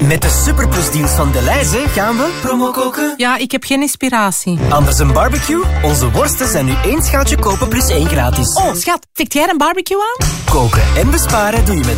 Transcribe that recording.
Met de superplusdeals van Delhaize gaan we promo koken. Ja, ik heb geen inspiratie. Anders een barbecue? Onze worsten zijn nu 1 schaaltje kopen plus 1 gratis. Oh, schat, tikt jij een barbecue aan? Koken en besparen doe je met